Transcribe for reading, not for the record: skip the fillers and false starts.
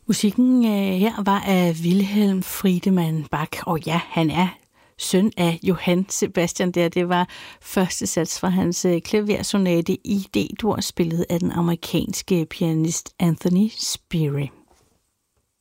Musikken her var af Wilhelm Friedemann Bach, og ja, han er søn af Johann Sebastian der. Det var første sats fra hans klaversonate i D-dur, spillet af den amerikanske pianist Anthony Speary.